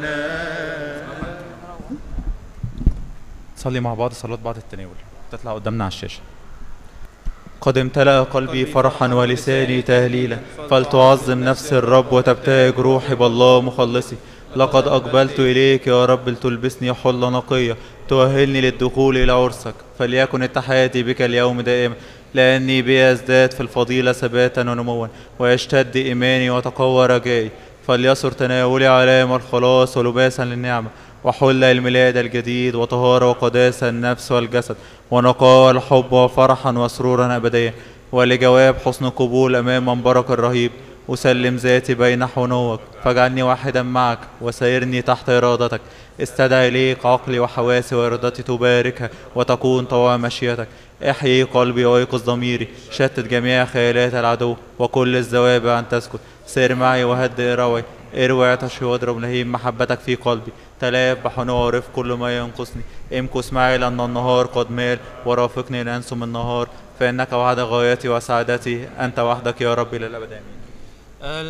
نصلي مع بعض صلاة بعد التناول تطلع قدامنا على الشاشة. قد امتلأ قلبي فرحا ولساني تهليلا، فلتعظم نفس الرب وتبتهج روحي بالله مخلصي. لقد أقبلت إليك يا رب لتلبسني حلة نقية تؤهلني للدخول إلى عرسك. فليكن اتحادي بك اليوم دائما، لأني بي أزداد في الفضيلة ثباتا ونموا، ويشتد إيماني وتقوى رجائي. فليصر تناولي علام الخلاص ولباسا للنعمة، وحل الميلاد الجديد وطهارة وقداسة النفس والجسد، ونقاء الحب وفرحا وسرورا أبديا. ولجواب حسن قبول أمام منبرك الرهيب أسلم ذاتي بين حنوك، فاجعلني واحدا معك وسيرني تحت إرادتك. استدعي إليك عقلي وحواسي وإرادتي تباركها وتكون طوع مشيتك. احيي قلبي وأيقظ ضميري، شتت جميع خيالات العدو وكل الزوابع أن تسكت. سير معي وهدئ روعي، اروي عطشي واضرب لهيب محبتك في قلبي. تلاف بحنو ورف كل ما ينقصني. امكث معي لأن النهار قد مال، ورافقني لأنسم النهار. فإنك وحدك غايتي وسعادتي، أنت وحدك يا رب إلى الأبد آمين.